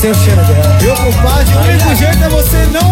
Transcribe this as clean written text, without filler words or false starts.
Sem o cheiro dela. Meu compadre, o único jeito é você não